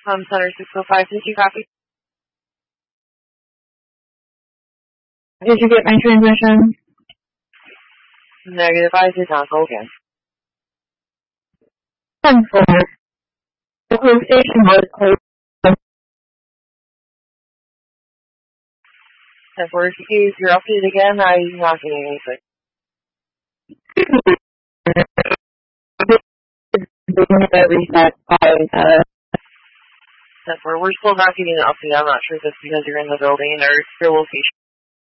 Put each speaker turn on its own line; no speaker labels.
Center 605, did you copy?
Did you get my transmission?
Negative, I did not. Go again.
10-4. The home station was closed.
10-4, if you're updated again, I'm not getting anything.
Reset by
10-4, we're still not getting an update. I'm not sure if it's because you're in the building or your location.